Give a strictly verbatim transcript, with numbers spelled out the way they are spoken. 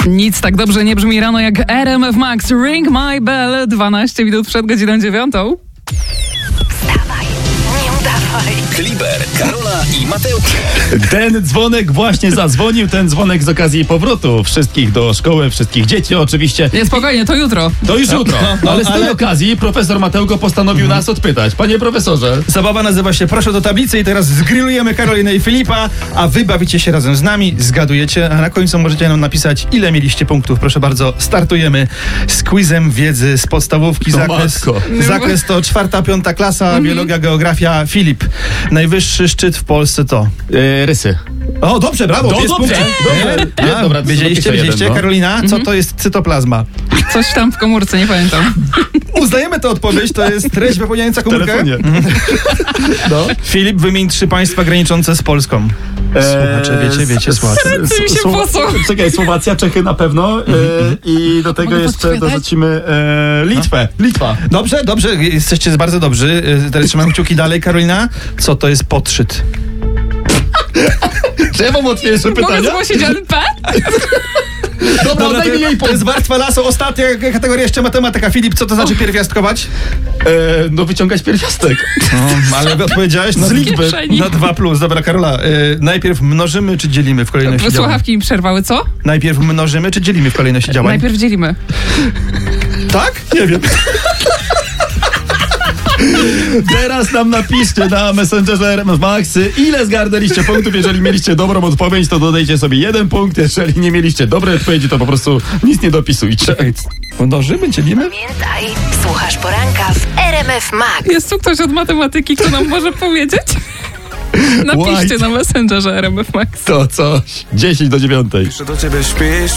Nic tak dobrze nie brzmi rano jak R M F Max. Ring My Bell, dwanaście minut przed godziną dziewiątą. Wstawaj, nie udawaj. Kliber, Karola i Mateusz. Ten dzwonek właśnie zadzwonił, ten dzwonek z okazji powrotu wszystkich do szkoły, wszystkich dzieci oczywiście. Nie, spokojnie, to jutro. To już jutro, no, ale z tej ale- okazji profesor Mateugo postanowił Mhm. nas odpytać. Panie profesorze, Zabawa nazywa się Proszę do tablicy i teraz zgrillujemy Karolinę i Filipa, a wy bawicie się razem z nami, zgadujecie, a na końcu możecie nam napisać, ile mieliście punktów. Proszę bardzo, startujemy z quizem wiedzy z podstawówki. O Zakres, matko. zakres to czwarta, piąta klasa, biologia, geografia. Filip, najwyższy szczyt w Polsce to... e, rysy. O, dobrze, brawo, No, pięć dobrze, punktów. dobrze. A, Nie, dobra, to wiedzieliście, zapiszę wiedzieliście, jeden, no. Karolina, co to jest cytoplazma? Coś tam w komórce, nie pamiętam. Uznajemy tę odpowiedź, to jest treść wypełniająca W komórkę. telefonie. No. Filip, wymień trzy państwa graniczące z Polską. Słuchacze, wiecie, wiecie, słuchacze. Ręce mi się Słowa- posą. Czekaj, Słowacja, Czechy na pewno e, i do tego Mogę jeszcze podpowiadać? dorzucimy e, Litwę. Litwa. Dobrze, dobrze, jesteście bardzo dobrzy. Y, Teraz trzymam kciuki dalej. Karolina, co to jest podszyt? Czy ja mam łatwiejsze Mogę pytania? zgłosić N P? Dobra, Dobra, daj mi jej to, to jest warstwa lasu. Ostatnia kategoria, jeszcze matematyka. Filip, co to znaczy pierwiastkować? e, No wyciągać pierwiastek. Ale odpowiedziałeś na, Z liczby. kieszeni. na dwa plus. Dobra, Karola, y, najpierw mnożymy czy dzielimy w kolejności działań? Słuchawki mi przerwały, co? Najpierw mnożymy czy dzielimy w kolejności działań? Najpierw dzielimy. Tak? Nie wiem. Teraz nam napiszcie na Messengerze R M F Max, ile zgarnęliście punktów. Jeżeli mieliście dobrą odpowiedź, to dodajcie sobie jeden punkt. Jeżeli nie mieliście dobrej odpowiedzi, to po prostu nic nie dopisujcie. Czekaj, mnożymy, dzielimy? Pamiętaj, słuchasz poranka w R M F Max. Jest tu ktoś od matematyki, kto nam może powiedzieć? Napiszcie White. na Messengerze R M F Max. To coś. dziesięć do dziewiątej. Jeszcze do ciebie śpisz.